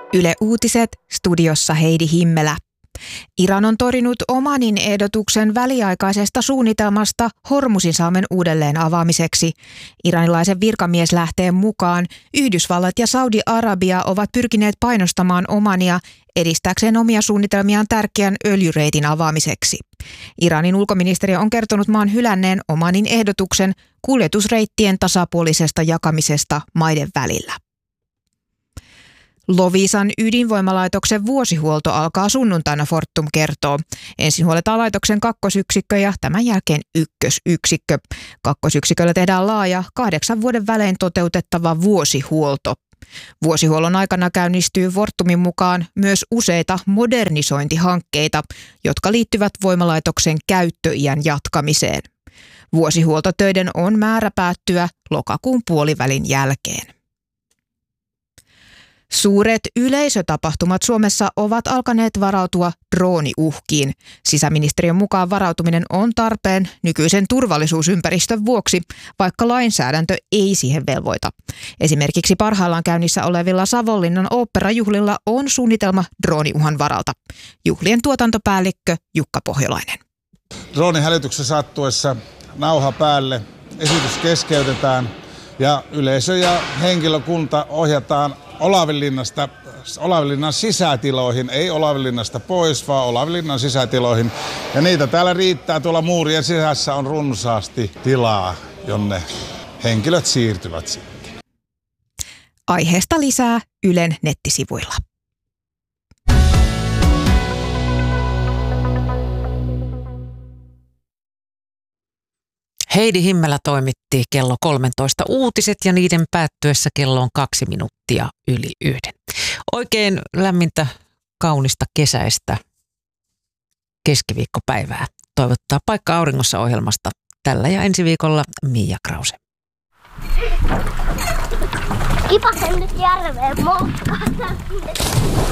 Yle Uutiset, studiossa Heidi Himmelä. Iran on torjunut Omanin ehdotuksen väliaikaisesta suunnitelmasta Hormuzinsalmen uudelleen avaamiseksi. Iranilaisen virkamieslähteen mukaan Yhdysvallat ja Saudi-Arabia ovat pyrkineet painostamaan Omania edistääkseen omia suunnitelmiaan tärkeän öljyreitin avaamiseksi. Iranin ulkoministeriö on kertonut maan hylänneen Omanin ehdotuksen kuljetusreittien tasapuolisesta jakamisesta maiden välillä. Loviisan ydinvoimalaitoksen vuosihuolto alkaa sunnuntaina, Fortum kertoo. Ensin huoletaan laitoksen kakkosyksikkö ja tämän jälkeen ykkösyksikkö. Kakkosyksiköllä tehdään laaja 8 vuoden välein toteutettava vuosihuolto. Vuosihuollon aikana käynnistyy Fortumin mukaan myös useita modernisointihankkeita, jotka liittyvät voimalaitoksen käyttöiän jatkamiseen. Vuosihuoltotöiden on määrä päättyä lokakuun puolivälin jälkeen. Suuret yleisötapahtumat Suomessa ovat alkaneet varautua drooniuhkiin. Sisäministeriön mukaan varautuminen on tarpeen nykyisen turvallisuusympäristön vuoksi, vaikka lainsäädäntö ei siihen velvoita. Esimerkiksi parhaillaan käynnissä olevilla Savonlinnan oopperajuhlilla on suunnitelma drooniuhan varalta. Juhlien tuotantopäällikkö Jukka Pohjolainen. Droonihälytyksen sattuessa nauha päälle, esitys keskeytetään ja yleisö ja henkilökunta ohjataan Olavinlinnan sisätiloihin, ei Olavinlinnasta pois, vaan Olavinlinnan sisätiloihin. Ja niitä täällä riittää, tuolla muurien sisässä on runsaasti tilaa, jonne henkilöt siirtyvät sitten. Aiheesta lisää Ylen nettisivuilla. Heidi Himmelä toimitti kello 13 uutiset ja niiden päättyessä kello on 2 minuuttia yli 1. Oikein lämmintä, kaunista kesäistä keskiviikkopäivää toivottaa Paikka auringossa -ohjelmasta tällä ja ensi viikolla Mia Krause. Kipasen nyt järveen moukkaan.